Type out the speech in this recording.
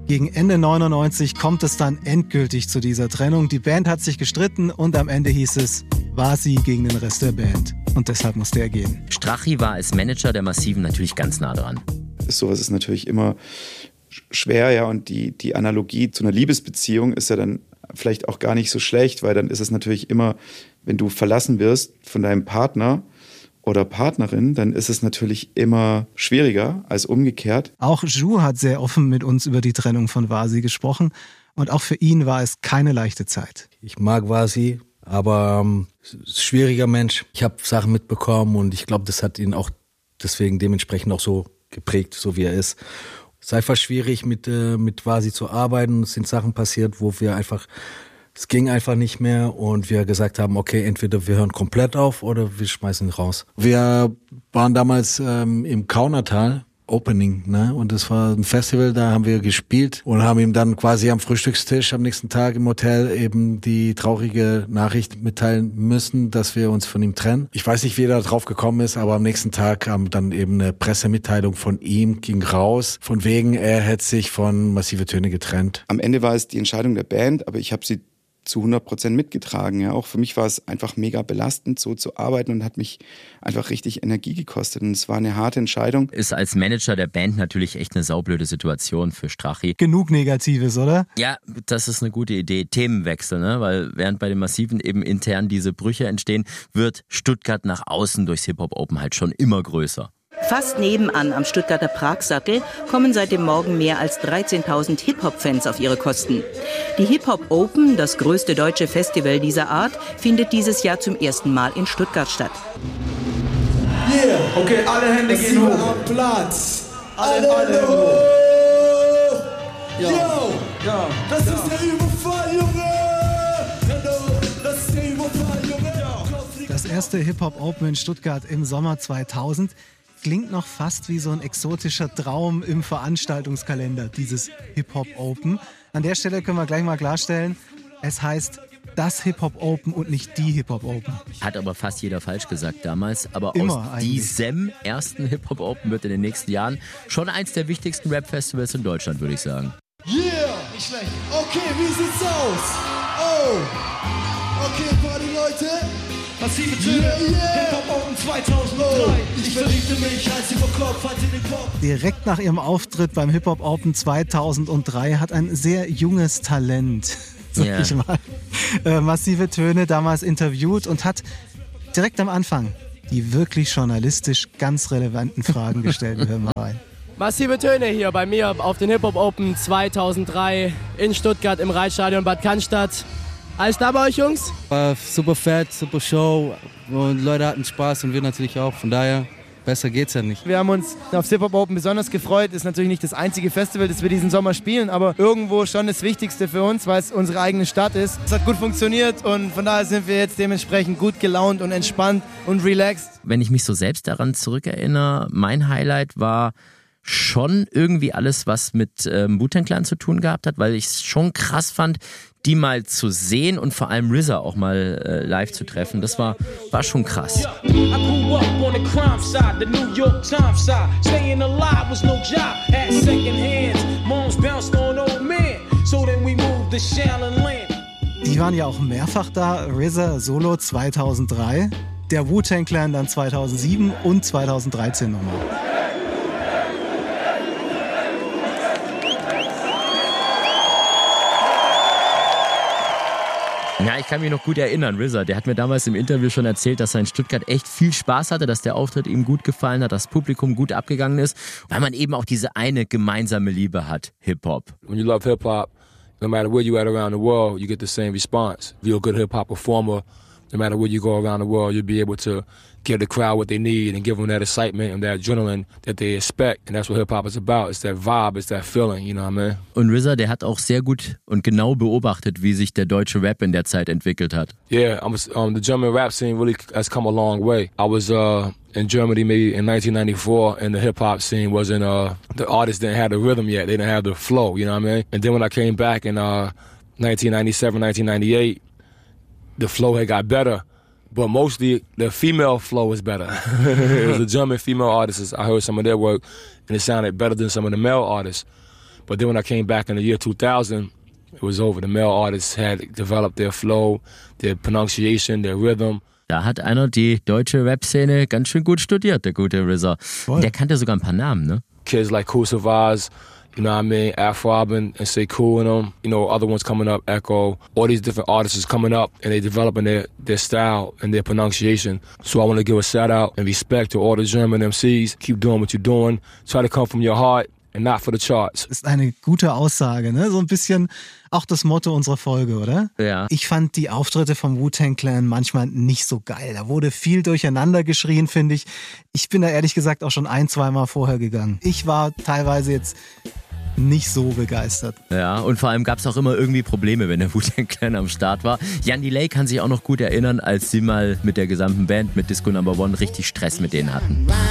Gegen Ende 99 kommt es dann endgültig zu dieser Trennung. Die Band hat sich gestritten und am Ende hieß es, Vasi gegen den Rest der Band. Und deshalb musste er gehen. Strachi war als Manager der Massiven natürlich ganz nah dran. Sowas ist natürlich immer schwer, ja, und die Analogie zu einer Liebesbeziehung ist ja dann vielleicht auch gar nicht so schlecht, weil dann ist es natürlich immer, wenn du verlassen wirst von deinem Partner oder Partnerin, dann ist es natürlich immer schwieriger als umgekehrt. Auch Zhu hat sehr offen mit uns über die Trennung von Vasi gesprochen und auch für ihn war es keine leichte Zeit. Ich mag Vasi, aber schwieriger Mensch. Ich habe Sachen mitbekommen und ich glaube, das hat ihn auch deswegen dementsprechend auch so geprägt, so wie er ist. Es ist einfach schwierig, mit Vasi zu arbeiten. Es sind Sachen passiert, wo wir einfach, es ging einfach nicht mehr und wir gesagt haben, okay, entweder wir hören komplett auf oder wir schmeißen ihn raus. Wir waren damals im Kaunertal, Opening, ne? Und das war ein Festival, da haben wir gespielt und haben ihm dann quasi am Frühstückstisch am nächsten Tag im Hotel eben die traurige Nachricht mitteilen müssen, dass wir uns von ihm trennen. Ich weiß nicht, wie er da drauf gekommen ist, aber am nächsten Tag kam dann eben eine Pressemitteilung von ihm, ging raus, von wegen, er hätte sich von Massive Töne getrennt. Am Ende war es die Entscheidung der Band, aber ich habe sie zu 100% mitgetragen. Ja. Auch für mich war es einfach mega belastend, so zu arbeiten und hat mich einfach richtig Energie gekostet. Und es war eine harte Entscheidung. Ist als Manager der Band natürlich echt eine saublöde Situation für Strachi. Genug Negatives, oder? Ja, das ist eine gute Idee. Themenwechsel, ne? Weil während bei den Massiven eben intern diese Brüche entstehen, wird Stuttgart nach außen durchs Hip-Hop Open halt schon immer größer. Fast nebenan am Stuttgarter Pragsattel kommen seit dem Morgen mehr als 13.000 Hip-Hop-Fans auf ihre Kosten. Die Hip-Hop Open, das größte deutsche Festival dieser Art, findet dieses Jahr zum ersten Mal in Stuttgart statt. Yeah, okay, alle Hände gehen hoch. Am Platz. Alle hoch. Yo, ja, das ist der Überfall, Junge. Das ist der Überfall, Junge. Das erste Hip-Hop Open in Stuttgart im Sommer 2000 klingt noch fast wie so ein exotischer Traum im Veranstaltungskalender, dieses Hip-Hop Open. An der Stelle können wir gleich mal klarstellen, es heißt das Hip-Hop Open und nicht die Hip-Hop Open. Hat aber fast jeder falsch gesagt damals. Aber Immer aus eigentlich. diesem ersten Hip-Hop Open wird in den nächsten Jahren schon eins der wichtigsten Rap-Festivals in Deutschland, würde ich sagen. Yeah, nicht schlecht. Okay, wie sieht's aus? Oh, okay, Party-Leute. Massive Töne, Hip-Hop Open 2003. Ich verliebte mich, als sie vor Kopf hatte den Pop. Direkt nach ihrem Auftritt beim Hip-Hop Open 2003 hat ein sehr junges Talent, sag ich mal, Massive Töne damals interviewt und hat direkt am Anfang die wirklich journalistisch ganz relevanten Fragen gestellt. Wir hören mal rein. Massive Töne hier bei mir auf den Hip-Hop Open 2003 in Stuttgart im Reitstadion Bad Cannstatt. Alles da bei euch, Jungs? War super fett, super Show und Leute hatten Spaß und wir natürlich auch. Von daher, besser geht's ja nicht. Wir haben uns aufs Hip-Hop Open besonders gefreut. Ist natürlich nicht das einzige Festival, das wir diesen Sommer spielen, aber irgendwo schon das Wichtigste für uns, weil es unsere eigene Stadt ist. Es hat gut funktioniert und von daher sind wir jetzt dementsprechend gut gelaunt und entspannt und relaxed. Wenn ich mich so selbst daran zurückerinnere, mein Highlight war schon irgendwie alles, was mit Wu-Tang Clan zu tun gehabt hat, weil ich es schon krass fand, die mal zu sehen und vor allem RZA auch mal live zu treffen. Das war schon krass. Die waren ja auch mehrfach da, RZA Solo 2003, der Wu-Tang Clan dann 2007 und 2013 nochmal. Ja, ich kann mich noch gut erinnern, RZA, der hat mir damals im Interview schon erzählt, dass er in Stuttgart echt viel Spaß hatte, dass der Auftritt ihm gut gefallen hat, das Publikum gut abgegangen ist, weil man eben auch diese eine gemeinsame Liebe hat, Hip-Hop. When you love Hip-Hop, no matter where you're at around the world, you get the same response. If you're a good Hip-Hop performer, no matter where you go around the world, you'll be able to give the crowd what they need and give them that excitement and that adrenaline that they expect. And that's what Hip-Hop is about. It's that vibe, it's that feeling, you know what I mean? Und RZA, der hat auch sehr gut und genau beobachtet, wie sich der deutsche Rap in der Zeit entwickelt hat. Yeah, the German rap scene really has come a long way. I was in Germany maybe in 1994 and the hip-hop scene wasn't, the artists didn't have the rhythm yet. They didn't have the flow, you know what I mean? And then when I came back in 1997, 1998, the flow had got better. But mostly the female flow is better. It was the German female artists. I heard some of their work and it sounded better than some of the male artists. But then when I came back in the year 2000, it was over. The male artists had developed their flow, their pronunciation, their rhythm. Da hat einer die deutsche Rap-Szene ganz schön gut studiert, der gute RZA. Der kannte sogar ein paar Namen, ne? Kids like Kool Savas, you know what I mean, Afro-Robin and Say Cool and them, you know, other ones coming up, Echo, all these different artists is coming up and they developing their style and their pronunciation. So I want to give a shout out and respect to all the German MCs. Keep doing what you're doing. Try to come from your heart and not for the charts. Ist eine gute Aussage, ne? So ein bisschen auch das Motto unserer Folge, oder? Ja. Ich fand die Auftritte vom Wu-Tang Clan manchmal nicht so geil. Da wurde viel durcheinander geschrien, finde ich. Ich bin da ehrlich gesagt auch schon 1-2 Mal vorher gegangen. Ich war teilweise jetzt nicht so begeistert. Ja, und vor allem gab es auch immer irgendwie Probleme, wenn der Wu-Tang Clan am Start war. Jan Delay kann sich auch noch gut erinnern, als sie mal mit der gesamten Band, mit Disco No. 1, richtig Stress mit denen hatten.